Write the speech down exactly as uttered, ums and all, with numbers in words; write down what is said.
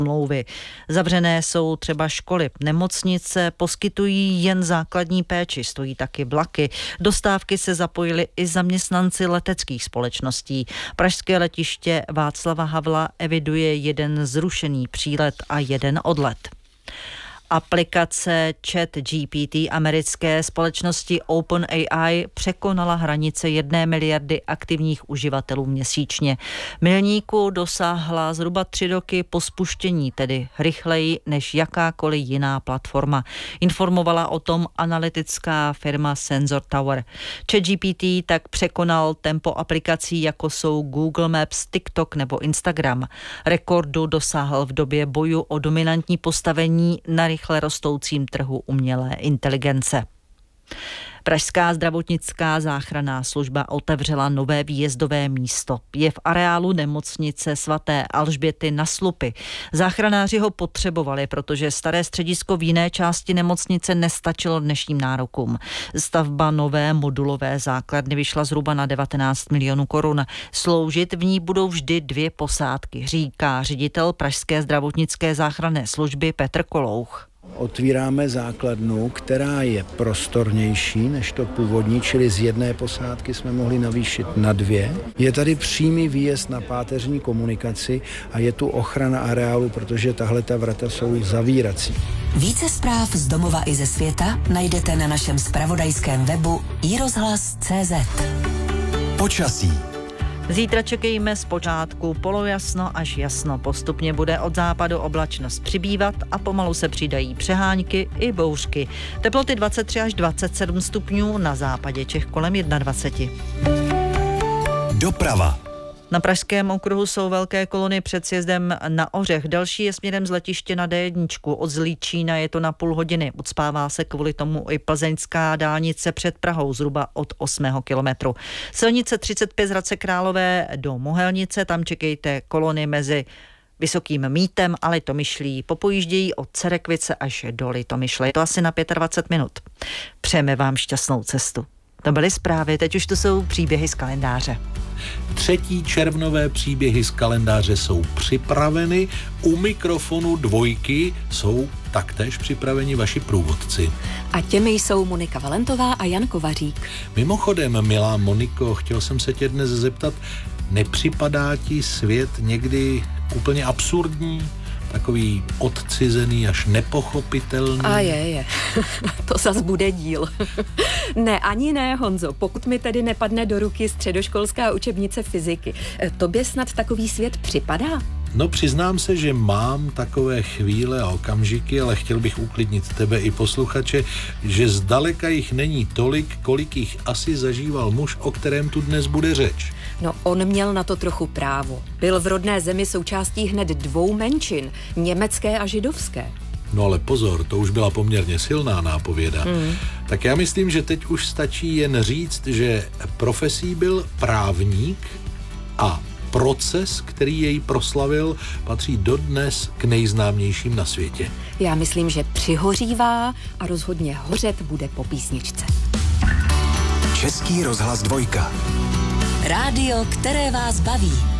smlouvy. Zavřené jsou třeba školy, nemocnice poskytují jen základní péči, stojí taky vlaky. Do stávky se zapojili i zaměstnanci leteckých společností. Pražské letiště Václava Havla eviduje jeden zrušený přílet a jeden odlet. Aplikace ChatGPT americké společnosti OpenAI překonala hranice jedné miliardy aktivních uživatelů měsíčně. Milníku dosáhla zhruba tři roky po spuštění, tedy rychleji než jakákoliv jiná platforma. Informovala o tom analytická firma Sensor Tower. ChatGPT tak překonal tempo aplikací, jako jsou Google Maps, TikTok nebo Instagram. Rekordu dosáhl v době boju o dominantní postavení na rychle rostoucím trhu umělé inteligence. Pražská zdravotnická záchranná služba otevřela nové výjezdové místo. Je v areálu nemocnice svaté Alžběty na Slupy. Záchranáři ho potřebovali, protože staré středisko v jiné části nemocnice nestačilo dnešním nárokům. Stavba nové modulové základny vyšla zhruba na devatenáct milionů korun. Sloužit v ní budou vždy dvě posádky, říká ředitel Pražské zdravotnické záchranné služby Petr Kolouch. Otvíráme základnu, která je prostornější než to původní, čili z jedné posádky jsme mohli navýšit na dvě. Je tady přímý výjezd na páteřní komunikaci a je tu ochrana areálu, protože tahle ta vrata jsou zavírací. Více zpráv z domova i ze světa najdete na našem zpravodajském webu i rozhlas tečka cé zet. Počasí. Zítra čekejme zpočátku polojasno až jasno. Postupně bude od západu oblačnost přibývat a pomalu se přidají přehánky i bouřky. Teploty dvacet tři až dvacet sedm stupňů, na západě Čech kolem dvacet jedna. Doprava. Na Pražském okruhu jsou velké kolony před sjezdem na Ořech. Další je směrem z letiště na dé jedna. Od Zlíčína je to na půl hodiny. Ucpává se kvůli tomu i plzeňská dálnice před Prahou zhruba od osmého kilometru. Silnice třicet pět z Hradce Králové do Mohelnice, tam čekejte kolony mezi Vysokým Mítem a Litomyšlí. Popojíždějí od Cerekvice až do Litomyšle. Je to asi na dvacet pět minut. Přejeme vám šťastnou cestu. To byly zprávy, teď už to jsou příběhy z kalendáře. Třetí červnové příběhy z kalendáře jsou připraveny. U mikrofonu dvojky jsou taktéž připraveni vaši průvodci. A těmi jsou Monika Valentová a Jan Kovařík. Mimochodem, milá Moniko, chtěl jsem se tě dnes zeptat, nepřipadá ti svět někdy úplně absurdní? Takový odcizený až nepochopitelný. A je, je. To zas bude díl. Ne, ani ne, Honzo, pokud mi tedy nepadne do ruky středoškolská učebnice fyziky. Tobě snad takový svět připadá? No, přiznám se, že mám takové chvíle a okamžiky, ale chtěl bych uklidnit tebe i posluchače, že zdaleka jich není tolik, kolik jich asi zažíval muž, o kterém tu dnes bude řeč. No, on měl na to trochu právo. Byl v rodné zemi součástí hned dvou menšin, německé a židovské. No ale pozor, to už byla poměrně silná nápověda. Mm. Tak já myslím, že teď už stačí jen říct, že profesí byl právník a proces, který jej proslavil, patří dodnes k nejznámějším na světě. Já myslím, že přihořívá a rozhodně hořet bude po písničce. Český rozhlas dvojka. Rádio, které vás baví.